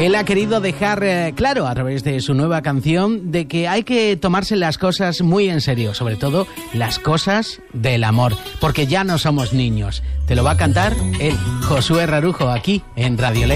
Él ha querido dejar claro a través de su nueva canción de que hay que tomarse las cosas muy en serio, sobre todo las cosas del amor, porque ya no somos niños. Te lo va a cantar él, Josué Rarujo, aquí en Radio Ley.